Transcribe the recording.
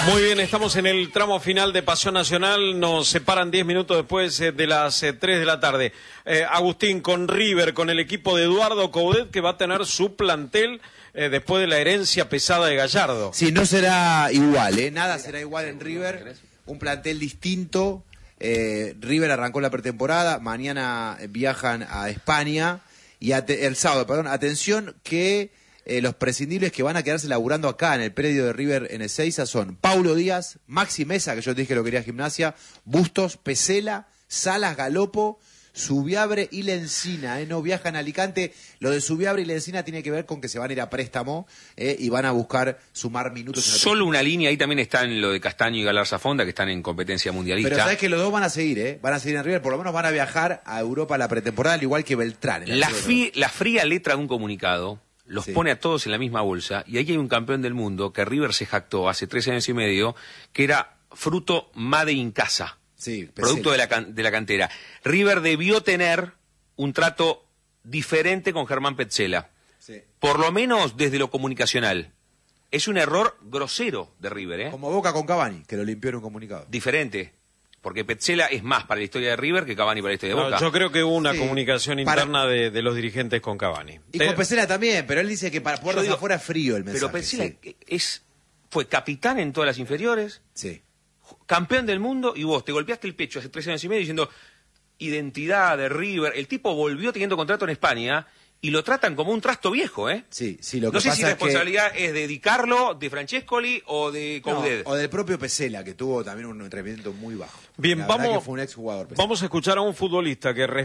Muy bien, estamos en el tramo final de Pasión Nacional, nos separan 10 minutos después de las 3 de la tarde. Agustín, con River, con el equipo de Eduardo Coudet, que va a tener su plantel después de la herencia pesada de Gallardo. Sí, no será igual, nada será igual en River, un plantel distinto. River arrancó la pretemporada, mañana viajan a España y el sábado, perdón, atención que los prescindibles que van a quedarse laburando acá en el predio de River en Ezeiza son Paulo Díaz, Maxi Mesa, que yo te dije que lo quería Gimnasia, Bustos, Pesela, Salas, Galopo, Subiabre y Lencina, no viajan a Alicante. Lo de Subiabre y Lencina tiene que ver con que se van a ir a préstamo y van a buscar sumar minutos. Solo una línea, ahí también están lo de Castaño y Galarza Fonda, que están en competencia mundialista. Pero sabes que los dos van a seguir, van a seguir en River, por lo menos van a viajar a Europa a la pretemporada, al igual que Beltrán. La fría letra de un comunicado los pone a todos en la misma bolsa, y ahí hay un campeón del mundo que River se jactó hace 3 años y medio, que era fruto made in casa. Sí, producto de la cantera. River debió tener un trato diferente con Germán Petzela. Sí. Por lo menos desde lo comunicacional. Es un error grosero de River, Como Boca con Cavani, que lo limpió en un comunicado. Diferente. Porque Petzela es más para la historia de River que Cavani para la historia de Boca. Yo creo que hubo una comunicación interna de los dirigentes con Cavani. Y con Petzela también, pero él dice que para puertas afuera frío el mensaje. Pero Petzela fue capitán en todas las inferiores. Sí. Campeón del mundo, y vos te golpeaste el pecho hace 3 años y medio diciendo identidad de River. El tipo volvió teniendo contrato en España y lo tratan como un trasto viejo, Sí, lo que no sé pasa si la responsabilidad es de Di Carlo, de Francescoli o de Coudet. O del propio Petzela, que tuvo también un entrenamiento muy bajo. Bien, la verdad que fue un exjugador. Vamos a escuchar a un futbolista que